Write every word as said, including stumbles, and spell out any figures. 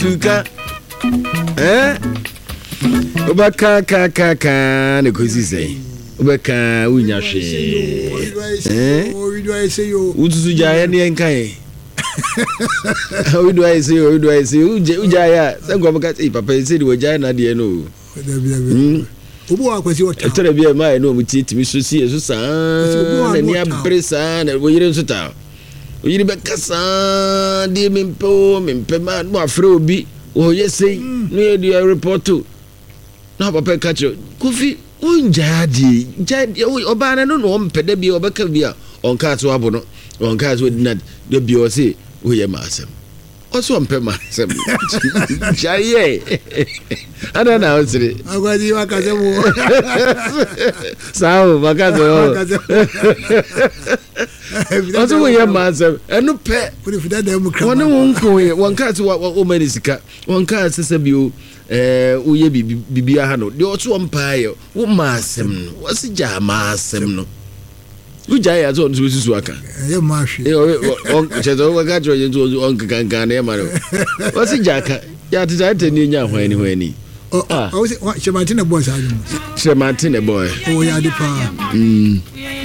tuka eh obaka ka ka ka ne kosi sei obaka unya hwe eh we do I say yo utusu jaye ne enkan we do I say yo we do I say ujaya se go baka eh papa say di wajaya na de no obo akwasi wota etere bia mai no mutitimi so si eso saa na ni abresa na wo yire nsuta wo yire bekasa de mempo mempe ma no afre obi wo yesei no ye di report na papa kacho kofi unja di jadi oba na no no mpede bia obeka bia onka to abo no onka to na de bia o se wo ye ma asem oso mpe ma asem jaye ana na osiri agwadi wakaze mo sawo wakaze o oso wo ye ma asem enu pe puri fida da mu kra wona wonko ye wonka to o mani sika wonka sese bio eh wo ye bibia ha no de oso mpa ye wo ma asem no wasi ja ma asem no uja ya zo nso susu aka ye ma hwe eh on chezo waka tro ye zo on kankan na ye ma no wasi jaka ya tita tani nya hwan ni hwan ni oh oh Shematine boy sa Shematine boy oh ya de pa mm